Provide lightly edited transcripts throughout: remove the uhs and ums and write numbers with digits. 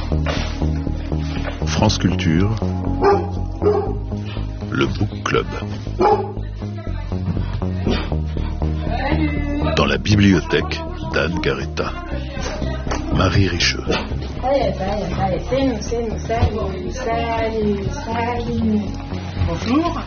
France Culture, le Book Club. Dans la bibliothèque d'Anne Garetta. Marie Richeux. Bonjour.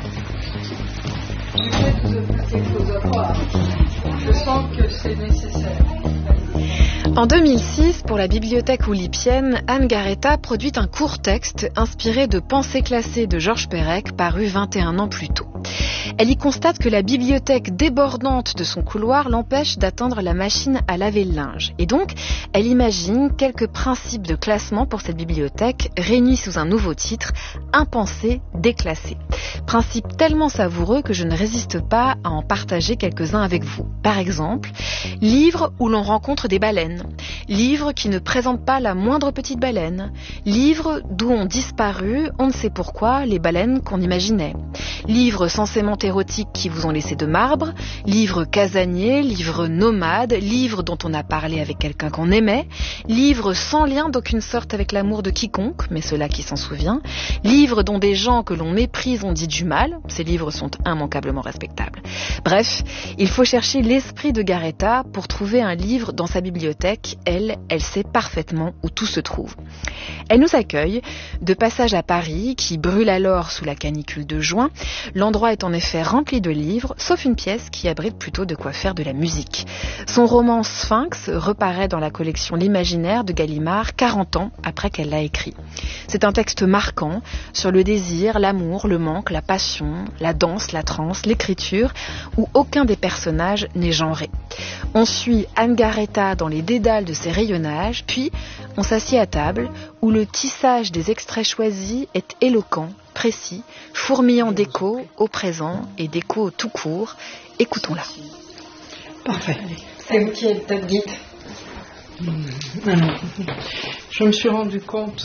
Je sens que c'est nécessaire. En 2006, pour la bibliothèque oulipienne, Anne Garetta produit un court texte inspiré de Pensées classées de Georges Perec, paru 21 ans plus tôt. Elle y constate que la bibliothèque débordante de son couloir l'empêche d'atteindre la machine à laver le linge. Et donc, elle imagine quelques principes de classement pour cette bibliothèque, réunis sous un nouveau titre, Impensé, déclassé. Principe tellement savoureux que je ne résiste pas à en partager quelques-uns avec vous. Par exemple, livre où l'on rencontre des baleines, livre qui ne présente pas la moindre petite baleine, livre d'où ont disparu, on ne sait pourquoi, les baleines qu'on imaginait, livre censément érotiques qui vous ont laissé de marbre, livre casanier, livre nomade, livre dont on a parlé avec quelqu'un qu'on aimait, livre sans lien d'aucune sorte avec l'amour de quiconque, mais cela qui s'en souvient, livre dont des gens que l'on méprise ont dit du mal, ces livres sont immanquablement respectables. Bref, il faut chercher l'esprit de Garetta pour trouver un livre dans sa bibliothèque. Elle sait parfaitement où tout se trouve. Elle nous accueille de passage à Paris, qui brûle alors sous la canicule de juin. L'endroit est en effet rempli de livres, sauf une pièce qui abrite plutôt de quoi faire de la musique. Son roman Sphinx reparaît dans la collection L'Imaginaire de Gallimard 40 ans après qu'elle l'a écrit. C'est un texte marquant sur le désir, l'amour, le manque, la passion, la danse, la transe, l'écriture, où aucun des personnages n'est genré. On suit Anne Garetta dans les dédales de ses rayonnages, puis on s'assied à table où le tissage des extraits choisis est éloquent, précis, fourmillant d'échos au présent et d'échos tout court. Écoutons-la. Parfait. C'est vous qui êtes tête guide. Je me suis rendu compte,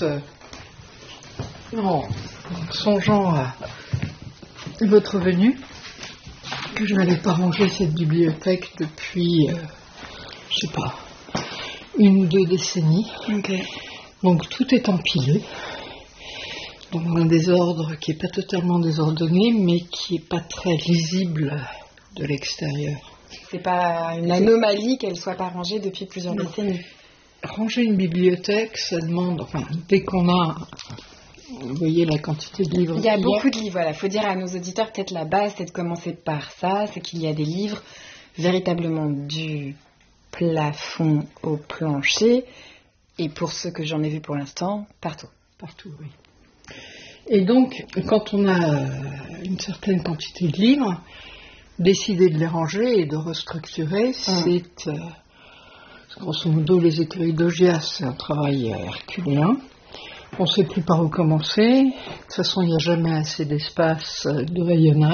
en songeant à votre venue, que je n'avais pas rangé cette bibliothèque depuis, je sais pas, 1 ou 2 décennies. Okay. Donc tout est empilé, dans un désordre qui n'est pas totalement désordonné, mais qui n'est pas très lisible de l'extérieur. C'est pas une anomalie qu'elle soit pas rangée depuis plusieurs décennies. Ranger une bibliothèque, ça demande, dès qu'on a, vous voyez la quantité de livres. Il y a beaucoup de livres, voilà. Il faut dire à nos auditeurs, peut-être la base, c'est de commencer par ça, c'est qu'il y a des livres véritablement du plafond au plancher, et pour ceux que j'en ai vus pour l'instant, partout. Partout, oui. Et donc, quand on a une certaine quantité de livres, décider de les ranger et de restructurer, c'est grosso modo les écuries d'Augias, c'est un travail herculéen. On ne sait plus par où commencer. De toute façon, il n'y a jamais assez d'espace de rayonnage.